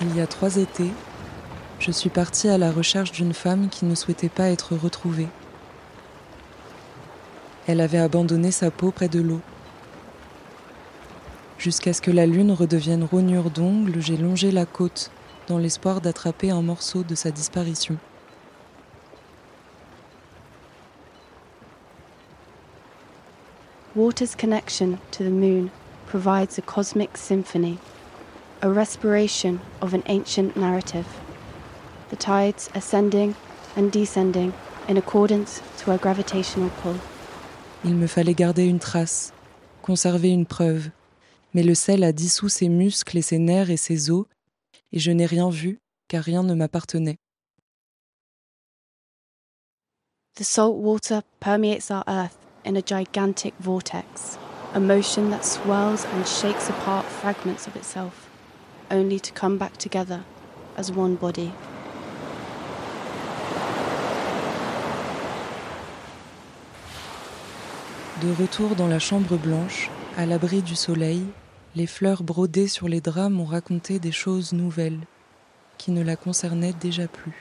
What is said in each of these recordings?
Il y a 3 étés, je suis partie à la recherche d'une femme qui ne souhaitait pas être retrouvée. Elle avait abandonné sa peau près de l'eau. Jusqu'à ce que la lune redevienne rognure d'ongles, j'ai longé la côte dans l'espoir d'attraper un morceau de sa disparition. Water's connection to the moon provides a cosmic symphony, a respiration of an ancient narrative. The tides ascending and descending in accordance to our gravitational pull. Il me fallait garder une trace, conserver une preuve, mais le sel a dissous ses muscles et ses nerfs et ses os, et je n'ai rien vu car rien ne m'appartenait. The salt water permeates our earth in a gigantic vortex, a motion that swirls and shakes apart fragments of itself, only to come back together as one body. De retour dans la chambre blanche, à l'abri du soleil, les fleurs brodées sur les draps m'ont raconté des choses nouvelles qui ne la concernaient déjà plus.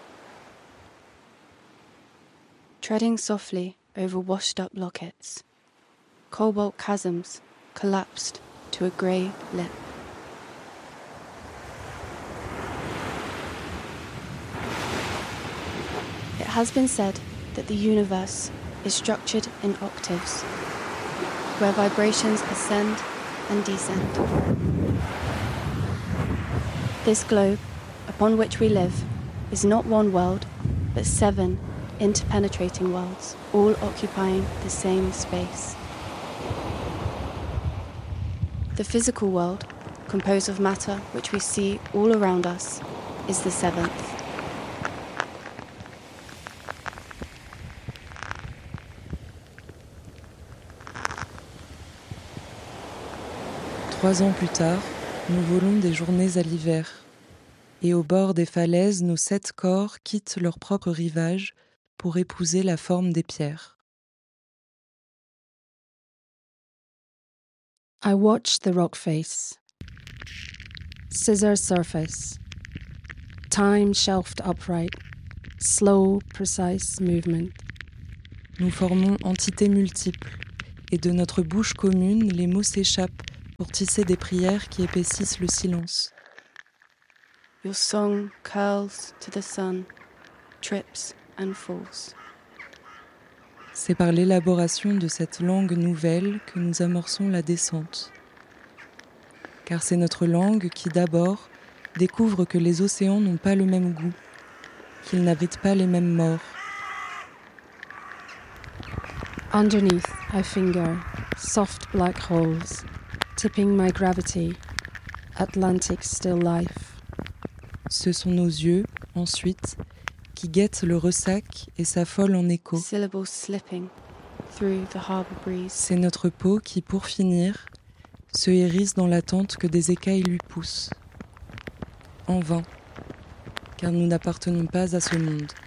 Treading softly over washed-up lockets, cobalt chasms collapsed to a grey lip. It has been said that the universe is structured in octaves, where vibrations ascend and descend. This globe, upon which we live, is not one world, but 7 interpenetrating worlds, all occupying the same space. The physical world, composed of matter which we see all around us, is the 7th. Trois ans plus tard, nous volons des journées à l'hiver, et au bord des falaises, nos 7 corps quittent leur propre rivage pour épouser la forme des pierres. I watch the rock face, scissor surface, time shelved upright, slow, precise movement. Nous formons entités multiples, et de notre bouche commune, les mots s'échappent pour tisser des prières qui épaississent le silence. Your song curls to the sun, trips and falls. C'est par l'élaboration de cette langue nouvelle que nous amorçons la descente. Car c'est notre langue qui, d'abord, découvre que les océans n'ont pas le même goût, qu'ils n'abritent pas les mêmes morts. Underneath, I finger soft black holes, tipping my gravity, Atlantic still life. Ce sont nos yeux, ensuite, qui guettent le ressac et s'affolent en écho. Syllables slipping through the harbor breeze. C'est notre peau qui, pour finir, se hérisse dans l'attente que des écailles lui poussent. En vain, car nous n'appartenons pas à ce monde.